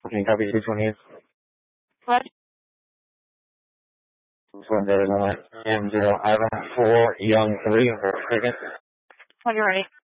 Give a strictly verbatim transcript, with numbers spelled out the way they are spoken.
Can copy two twenty? What? This one's Arizona M zero Ivan four Young three for second. When you're ready.